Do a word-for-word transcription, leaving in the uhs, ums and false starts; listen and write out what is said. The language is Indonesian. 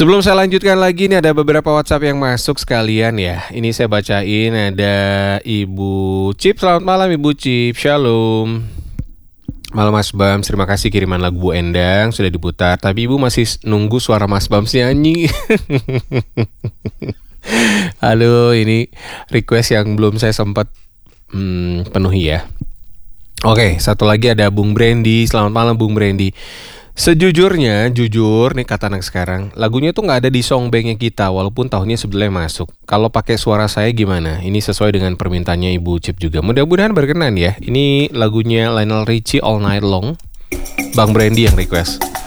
Sebelum saya lanjutkan lagi, nih ada beberapa WhatsApp yang masuk sekalian ya. Ini saya bacain, ada Ibu Cip. Selamat malam Ibu Cip, Shalom. Malam Mas Bams, terima kasih kiriman lagu Bu Endang sudah diputar. Tapi Ibu masih nunggu suara Mas Bams nyanyi. Aduh, ini request yang belum saya sempat hmm, penuhi ya. Oke, satu lagi ada Bung Brandy. Selamat malam Bung Brandy. Sejujurnya, jujur nih kata anak sekarang, lagunya tuh nggak ada di songbanknya kita, walaupun tahunnya sebelumnya masuk. Kalau pakai suara saya gimana? Ini sesuai dengan permintaannya Ibu Cip juga. Mudah-mudahan berkenan ya. Ini lagunya Lionel Richie All Night Long. Bang Brandy yang request.